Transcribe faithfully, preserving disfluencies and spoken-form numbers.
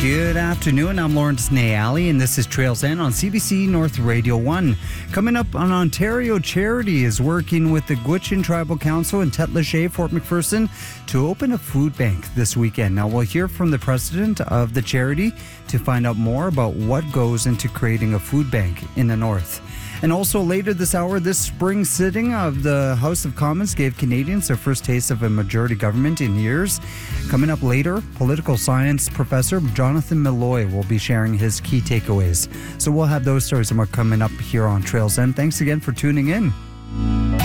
Good afternoon. I'm Lawrence Nayali, and this is Trails End on C B C North Radio one. Coming up, an Ontario charity is working with the Gwich'in Tribal Council in Tetlachey, Fort McPherson, to open a food bank this weekend. Now, we'll hear from the president of the charity to find out more about what goes into creating a food bank in the north. And also later this hour, this spring sitting of the House of Commons gave Canadians their first taste of a majority government in years. Coming up later, political science professor Jonathan Malloy will be sharing his key takeaways. So we'll have those stories and more coming up here on Trails End. Thanks again for tuning in.